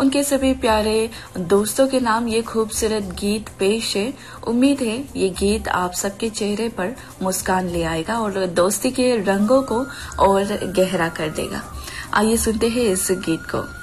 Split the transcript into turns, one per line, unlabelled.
उनके सभी प्यारे दोस्तों के नाम ये खूबसूरत गीत पेश है। उम्मीद है ये गीत आप सबके चेहरे पर मुस्कान ले आएगा और दोस्ती के रंगों को और गहरा कर देगा। आइए सुनते हैं इस गीत को।